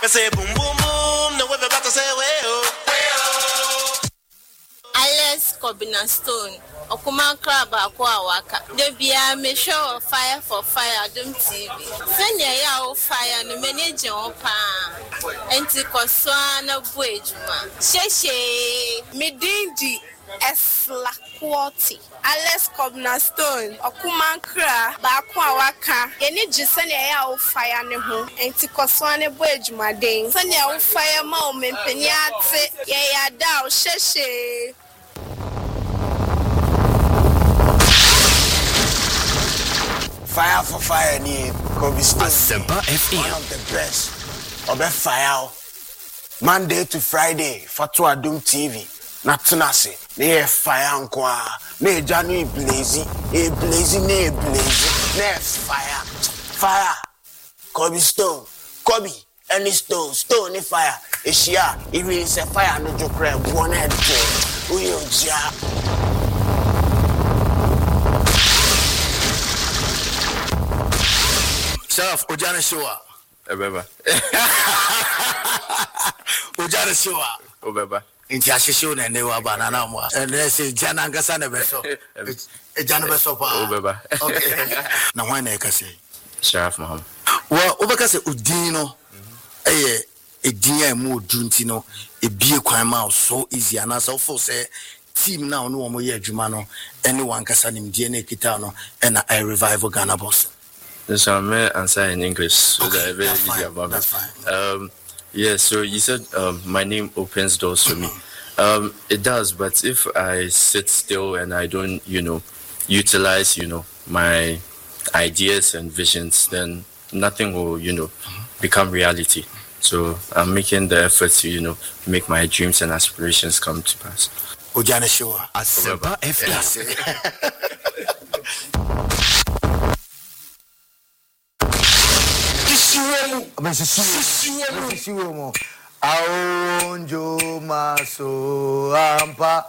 say boom boom boom, no way about to say well. Alex Kobina Stone, Okuma Crab Aqua Waka. The Bia me show fire for fire, Dum TV. Send ya fire, no manager pa. Anticoswana Buejuma. Sheshe, Medindi. Esla quality. Alex Kobina Stone, Okuma Kra, Bakwa Waka, Yeni Jisania ya fire ne ho, Anticoswane Buejuma ding. Sanya fire moment, Penyate, ya da, sheshe. Fire for fire, ni Kobe Stone. Asempa FM. One of the best. Obe fire. Monday to Friday, Fatwa Dum TV. Natunase. Ne fire nkwa. Ne Janu blazy. Ne blazy. Ne fire. Fire. Kobe Stone. Kobe. Any stone. Stone ni fire. Eshia. Even say fire no joke. One head. Uyo ja. Chef, Ojana Showa. Obeba. Ojana Showa. Obeba. Inti ashisho na newa banana mwa. And say Jana ngasa na beso. Jana beso pa. Obeba. Okay. Na wana ekase. Sheriff Muhammad. Wa obeka se udino. Eye edinya mu odunti no ebie kwan ma so easy ana so for say team na ono omo ye adwuma no ene wankasa nimdie na ekita no na I revive Ghana boss. So I'm answer in English so that very easy about That's fine. Yeah, so you said my name opens doors for me. It does, but if I sit still and I don't, utilize, my ideas and visions, then nothing will, become reality. So I'm making the effort to, make my dreams and aspirations come to pass. Ojana Showa. Asempa FM. Aonjo maso ampa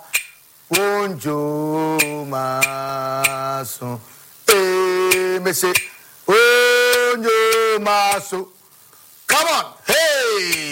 onjo maso me say onjo maso. Come on, hey.